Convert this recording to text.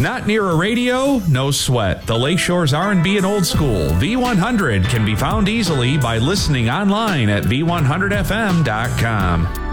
Not near a radio? No sweat. The Lakeshore's R&B and Old School, V100, can be found easily by listening online at v100fm.com.